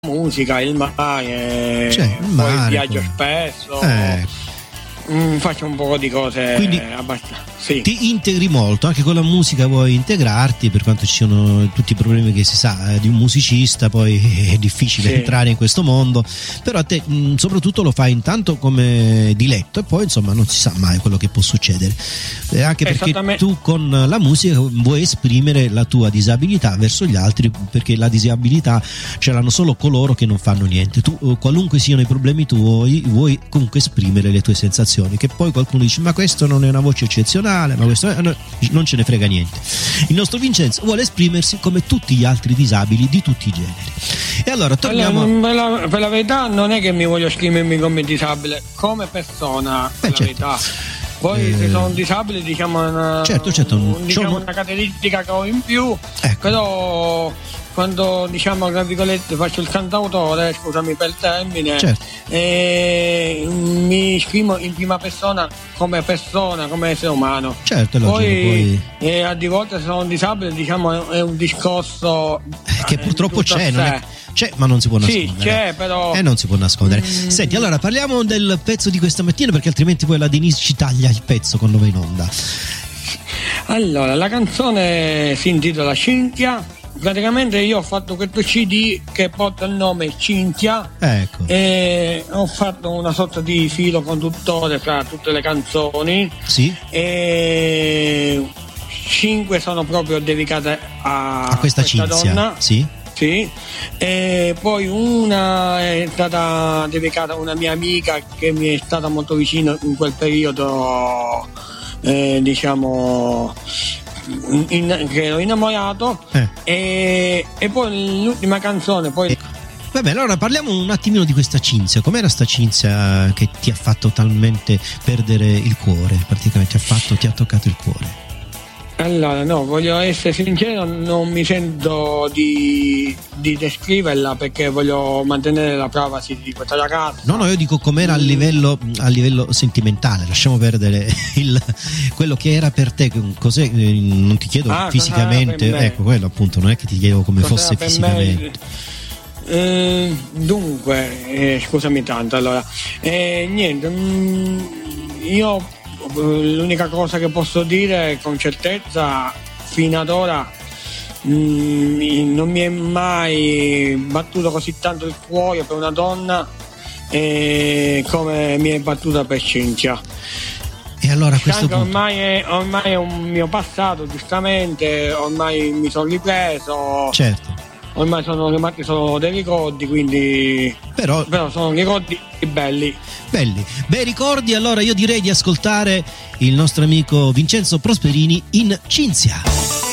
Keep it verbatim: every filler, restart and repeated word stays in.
musica, il mare, cioè, il poi mare, viaggio poi. spesso, Eh. mm, faccio un po' di cose. Quindi abbastanza. Sì. Ti integri molto, anche con la musica vuoi integrarti, per quanto ci siano tutti i problemi che si sa eh, di un musicista, poi è difficile Sì. entrare in questo mondo, però a te mh, soprattutto lo fai intanto come diletto e poi insomma non si sa mai quello che può succedere, eh, anche perché tu con la musica vuoi esprimere la tua disabilità verso gli altri, perché la disabilità ce l'hanno solo coloro che non fanno niente. Tu, qualunque siano i problemi tuoi, vuoi comunque esprimere le tue sensazioni, che poi qualcuno dice ma questo non è una voce eccezionale, ma questo eh, non ce ne frega niente. Il nostro Vincenzo vuole esprimersi come tutti gli altri disabili di tutti i generi. E allora torniamo allora, per, la, per la verità non è che mi voglio esprimermi come disabile, come persona, per Beh, la certo. verità. Poi Eh, se sono disabile diciamo una, certo, certo, un, diciamo sono- una caratteristica che ho in più, Ecco. però quando diciamo tra virgolette faccio il cantautore, scusami per il termine, Certo. eh, mi esprimo in prima persona come persona, come essere umano. Certo, è logico, Poi, poi- eh, a di volte se sono disabile diciamo è un discorso che eh, purtroppo di tutto a c'è, non è- sé. c'è, ma non si può Sì, nascondere. c'è, però- E non si può nascondere. Mm. Senti, allora parliamo del pezzo di questa mattina, perché altrimenti poi la Denise ci taglia il pezzo quando va in onda. Allora, la canzone si intitola Cinzia. Praticamente io ho fatto questo C D che porta il nome Cinzia Ecco. e ho fatto una sorta di filo conduttore fra tutte le canzoni. Sì. E cinque sono proprio dedicate a, A questa Cinzia. donna. Sì. Sì. E poi una è stata dedicata a una mia amica che mi è stata molto vicina in quel periodo, eh, diciamo, in, che ero innamorato. Eh. E, e poi l'ultima canzone, poi Va bene, allora parliamo un attimino di questa Cinzia. Com'era sta Cinzia che ti ha fatto talmente perdere il cuore? Praticamente ti ha fatto, ti ha toccato il cuore. allora no, voglio essere sincero, non mi sento di, di descriverla perché voglio mantenere la privacy di questa ragazza. No, no, io dico com'era a livello, a livello sentimentale. Lasciamo perdere il, quello che era per te. Cos'è? eh, Non ti chiedo Ah, fisicamente, cos'era per me? ecco, quello appunto, non è che ti chiedo come Cos'era fosse per fisicamente. me? Eh, dunque, eh, scusami tanto, allora, eh, niente, mm, io eh, l'unica cosa che posso dire con certezza fino ad ora mm, non mi è mai battuto così tanto il cuore per una donna eh, come mi è battuta per Cinzia. E allora a questo Anche punto, ormai è, ormai è un mio passato, giustamente, ormai mi sono ripreso. certo, Ormai sono rimasti solo dei ricordi, quindi però però sono ricordi belli. belli, bei ricordi. Allora io direi di ascoltare il nostro amico Vincenzo Prosperini in Cinzia.